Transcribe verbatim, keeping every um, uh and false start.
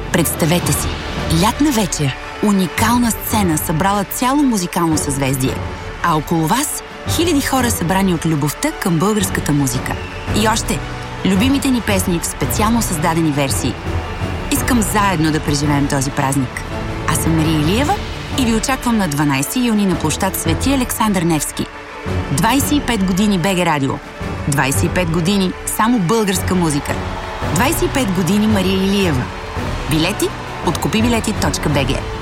Представете си, лятна вечер, уникална сцена, събрала цяло музикално съзвездие, а около вас хиляди хора събрани от любовта към българската музика. И още, любимите ни песни в специално създадени версии. Искам заедно да преживеем този празник. Аз съм Мария Илиева и ви очаквам на дванайсети юни на площад Свети Александър Невски. двайсет и пет години БГ Радио. двайсет и пет години само българска музика. двайсет и пет години Мария Илиева. Билети от купи билети точка би джи.